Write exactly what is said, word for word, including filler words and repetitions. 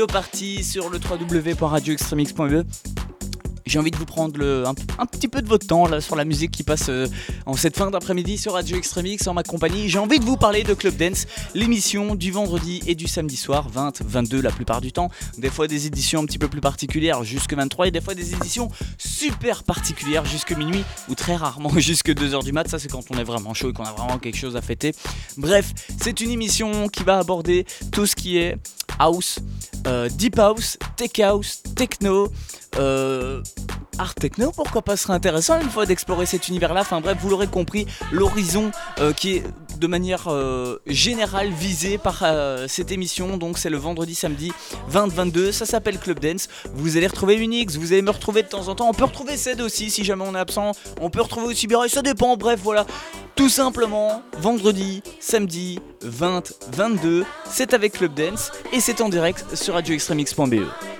Parti sur le w w w point radio extremix point b e. J'ai envie de vous prendre le, un, un petit peu de votre temps là sur la musique qui passe euh, en cette fin d'après-midi sur Radio Extremix en ma compagnie. J'ai envie de vous parler de Club Dance, l'émission du vendredi et du samedi soir, vingt, vingt-deux la plupart du temps. Des fois des éditions un petit peu plus particulières jusque vingt-trois et des fois des éditions super particulières jusque minuit ou très rarement jusque deux heures du mat. Ça c'est quand on est vraiment chaud et qu'on a vraiment quelque chose à fêter. Bref, c'est une émission qui va aborder tout ce qui est house, euh, deep house, tech house, techno, euh, art techno, pourquoi pas, ce serait intéressant une fois d'explorer cet univers-là. Enfin bref, vous l'aurez compris, l'horizon euh, qui est de manière euh, générale visé par euh, cette émission. Donc c'est le vendredi, samedi vingt vingt-deux, ça s'appelle Club Dance. Vous allez retrouver Unix, vous allez me retrouver de temps en temps. On peut retrouver Ced aussi si jamais on est absent. On peut retrouver aussi Biray, ça dépend. Bref voilà, tout simplement vendredi, samedi vingt vingt-deux, c'est avec Club Dance et c'est en direct sur radio extremix point b e.